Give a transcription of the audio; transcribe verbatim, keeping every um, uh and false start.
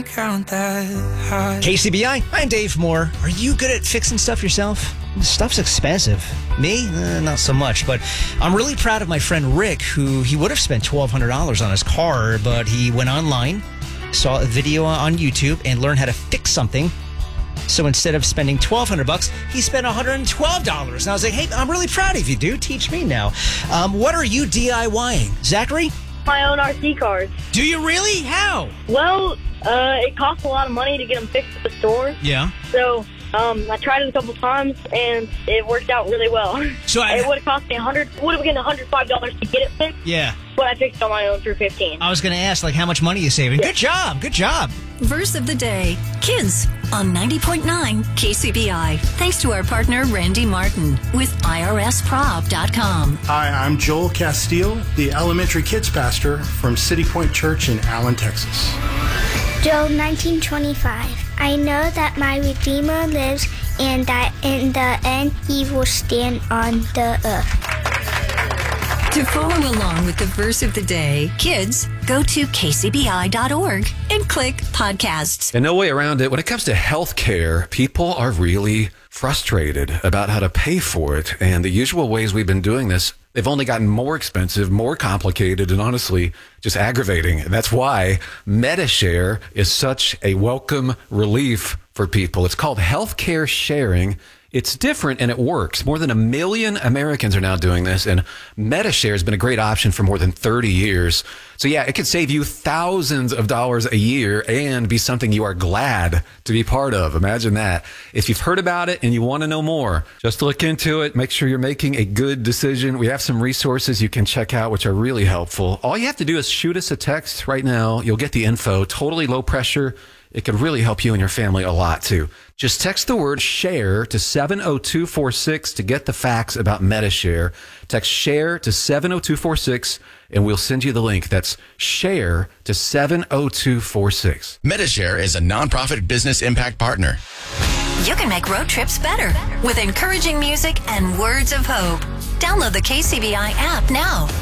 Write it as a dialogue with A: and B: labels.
A: count that high.
B: K C B I, I'm Dave Moore. Are you good at fixing stuff yourself? Stuff's expensive. Me? Uh, not so much, but I'm really proud of my friend Rick, who he would have spent twelve hundred dollars on his car, but he went online, saw a video on YouTube, and learned how to fix something. So instead of spending twelve hundred bucks, he spent one hundred twelve dollars. And I was like, hey, I'm really proud of you, dude. Teach me now. Um, what are you DIYing? Zachary?
C: My own R C cars.
B: Do you really? How?
C: Well, uh, it costs a lot of money to get them fixed at the store.
B: Yeah.
C: So um, I tried it a couple times, and it worked out really well.
B: So I,
C: it would have cost me one hundred. Would have been one hundred five dollars to get it fixed.
B: Yeah.
C: But I fixed it on my own through fifteen.
B: I was going to ask, like, how much money you saving?
C: Yeah.
B: Good job. Good job.
D: Verse of the day, kids, on ninety point nine K C B I. Thanks to our partner, Randy Martin, with I R S prob dot com.
E: Hi, I'm Joel Castile, the elementary kids pastor from City Point Church in Allen, Texas.
F: Job nineteen twenty-five. I know that my Redeemer lives and that in the end he will stand on the earth.
D: To follow along with the verse of the day, kids, go to K C B I dot org and click podcasts.
G: And no way around it. When it comes to health care, people are really frustrated about how to pay for it. And the usual ways we've been doing this, they've only gotten more expensive, more complicated, and honestly, just aggravating. And that's why Medi-Share is such a welcome relief for people. It's called healthcare sharing. It's different and it works. More than a million Americans are now doing this, and Medi-Share has been a great option for more than thirty years. So yeah, it could save you thousands of dollars a year and be something you are glad to be part of. Imagine that. If you've heard about it and you want to know more, just look into it. Make sure you're making a good decision. We have some resources you can check out, which are really helpful. All you have to do is shoot us a text right now. You'll get the info. Totally low pressure. It could really help you and your family a lot, too. Just text the word SHARE to seven oh two four six to get the facts about Medi-Share. Text SHARE to seven oh two four six, and we'll send you the link. That's SHARE to seven oh two four six.
H: Medi-Share is a nonprofit business impact partner.
D: You can make road trips better with encouraging music and words of hope. Download the K C B I app now.